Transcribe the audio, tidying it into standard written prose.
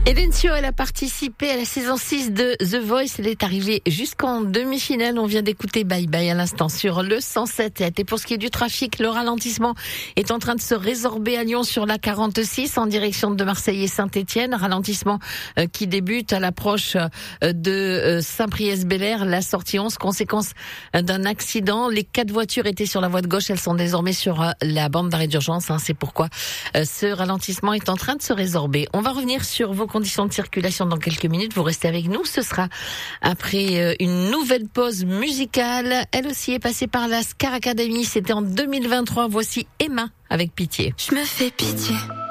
Hélène Sio, elle a participé à la saison 6 de The Voice. Elle est arrivée jusqu'en demi-finale. On vient d'écouter Bye Bye à l'instant sur le 107. Et pour ce qui est du trafic, le ralentissement est en train de se résorber à Lyon sur la 46 en direction de Marseille et Saint-Étienne. Ralentissement qui débute à l'approche de Saint-Priest-Bel-Air, la sortie 11, conséquence d'un accident. Les 4 voitures étaient sur la voie de gauche, elles sont désormais sur la bande d'arrêt d'urgence. C'est pourquoi ce ralentissement est en train de se résorber. On va revenir sur vos conditions de circulation dans quelques minutes. Vous restez avec nous. Ce sera après une nouvelle pause musicale. Elle aussi est passée par la Scar Academy. C'était en 2023. Voici Emma avec Pitié. Je me fais pitié.